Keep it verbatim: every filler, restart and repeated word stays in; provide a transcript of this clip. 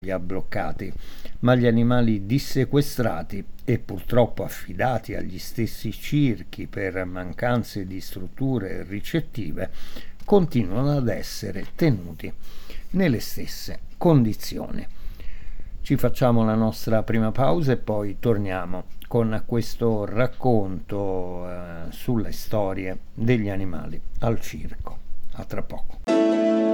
li ha bloccati, ma gli animali dissequestrati e purtroppo affidati agli stessi circhi per mancanze di strutture ricettive continuano ad essere tenuti nelle stesse condizioni. Ci facciamo la nostra prima pausa e poi torniamo con questo racconto eh, sulle storie degli animali al circo. A tra poco.